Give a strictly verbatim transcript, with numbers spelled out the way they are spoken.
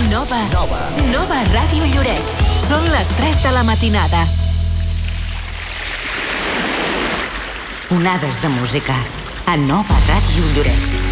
Nova. Nova. Nova Ràdio Lloret. Són les tres de la matinada. Onades de música a Nova Ràdio Lloret.